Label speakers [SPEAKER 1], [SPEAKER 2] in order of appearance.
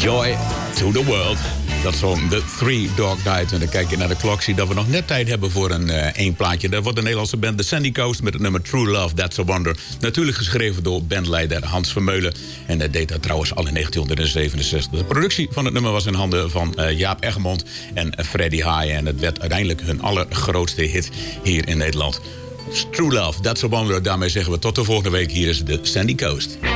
[SPEAKER 1] Joy to the World. Dat is zo'n The Three Dog Night. En dan kijk je naar de klok, zie dat we nog net tijd hebben voor één plaatje. Dat wordt de Nederlandse band The Sandy Coast met het nummer True Love, That's a Wonder. Natuurlijk geschreven door bandleider Hans Vermeulen. En dat deed dat trouwens al in 1967. De productie van het nummer was in handen van Jaap Egmond en Freddie Haaien. En het werd uiteindelijk hun allergrootste hit hier in Nederland. True Love, That's a Wonder. Daarmee zeggen we tot de volgende week. Hier is de Sandy Coast.